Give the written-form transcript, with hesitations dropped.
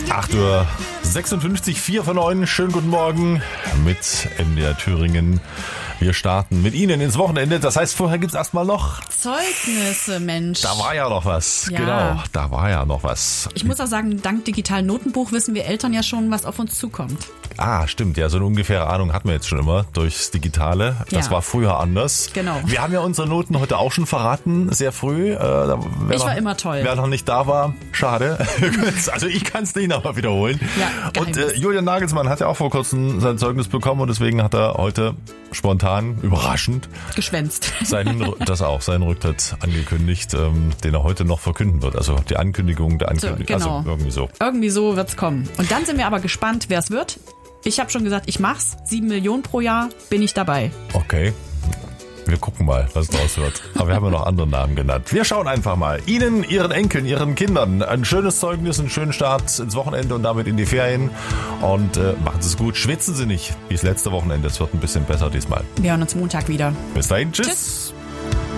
8:56 Uhr, 4 von 9. Schönen guten Morgen mit MDR Thüringen. Wir starten mit Ihnen ins Wochenende. Das heißt, vorher gibt's erstmal noch Zeugnisse, Mensch. Da war ja noch was. Ja. Genau, da war ja noch was. Ich muss auch sagen, dank digitalen Notenbuch wissen wir Eltern ja schon, was auf uns zukommt. Ah, stimmt. Ja, so eine ungefähre Ahnung hatten wir jetzt schon immer durchs Digitale. Das Ja. war früher anders. Genau. Wir haben ja unsere Noten heute auch schon verraten, sehr früh. Ich war immer toll. Wer noch nicht da war, schade. Also ich kann es nicht nochmal wiederholen. Ja, und Geheimnis. Julian Nagelsmann hat ja auch vor kurzem sein Zeugnis bekommen und deswegen hat er heute spontan, überraschend, Geschwänzt. seinen Rücktritt angekündigt, den er heute noch verkünden wird. Also die Ankündigung der Ankündigung. So, genau. Also irgendwie so. Irgendwie so wird's kommen. Und dann sind wir aber gespannt, wer es wird. Ich habe schon gesagt, ich mach's. 7 Millionen pro Jahr bin ich dabei. Okay. Wir gucken mal, was draus wird. Aber wir haben ja noch andere Namen genannt. Wir schauen einfach mal. Ihnen, Ihren Enkeln, Ihren Kindern ein schönes Zeugnis, einen schönen Start ins Wochenende und damit in die Ferien. Und machen Sie es gut. Schwitzen Sie nicht wie das letzte Wochenende. Es wird ein bisschen besser diesmal. Wir hören uns Montag wieder. Bis dahin. Tschüss. Tschüss.